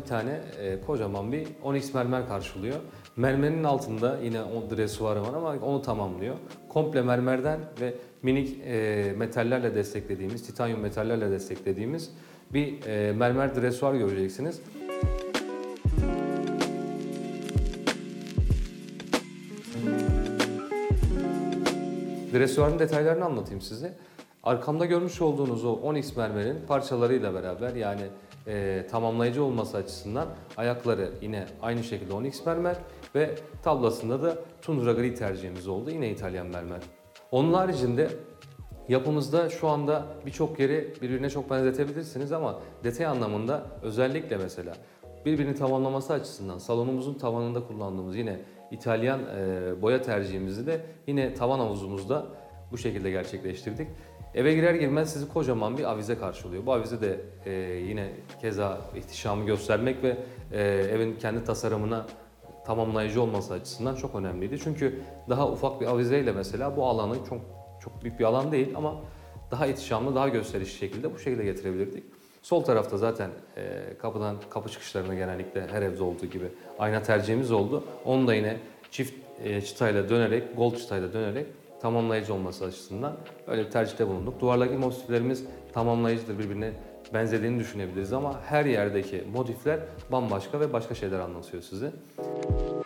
tane kocaman bir onyx mermer karşılıyor. Mermerin altında yine o dresuarı var ama onu tamamlıyor. Komple mermerden ve minik metallerle desteklediğimiz, titanyum metallerle desteklediğimiz bir mermer dresuar göreceksiniz. Dresuarın detaylarını anlatayım size. Arkamda görmüş olduğunuz o onyx mermerin parçalarıyla beraber, yani tamamlayıcı olması açısından ayakları yine aynı şekilde onyx mermer ve tablasında da tundra gri tercihimiz oldu. Yine İtalyan mermer. Onun haricinde yapımızda şu anda birçok yeri birbirine çok benzetebilirsiniz ama detay anlamında özellikle mesela birbirini tamamlaması açısından salonumuzun tavanında kullandığımız yine İtalyan boya tercihimizi de yine tavan havuzumuzda bu şekilde gerçekleştirdik. Eve girer girmez sizi kocaman bir avize karşılıyor. Bu avize de yine keza ihtişamı göstermek ve evin kendi tasarımına tamamlayıcı olması açısından çok önemliydi. Çünkü daha ufak bir avizeyle mesela bu alanı çok büyük bir alan değil ama daha ihtişamlı, daha gösterişli şekilde bu şekilde getirebilirdik. Sol tarafta zaten kapı çıkışlarına genellikle her evde olduğu gibi ayna tercihimiz oldu. Onu da yine çift çıtayla dönerek, gold çıtayla dönerek tamamlayıcı olması açısından öyle bir tercihte bulunduk. Duvardaki motiflerimiz tamamlayıcıdır, birbirine benzediğini düşünebiliriz ama her yerdeki motifler bambaşka ve başka şeyler anlatıyor size.